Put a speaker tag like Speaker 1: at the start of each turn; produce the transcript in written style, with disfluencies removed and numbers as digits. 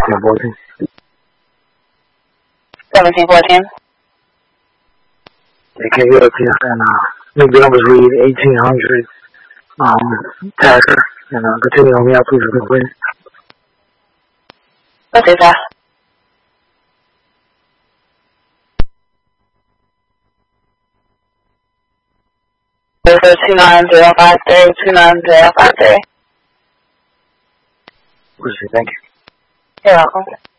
Speaker 1: 1714.
Speaker 2: 1714.
Speaker 1: Okay, good. And maybe numbers read 1800 Tacker. And continue on me out, please, real quick.
Speaker 2: Okay, sir. This is 29053, 29053.
Speaker 1: Appreciate it. Thank you.
Speaker 2: You're welcome.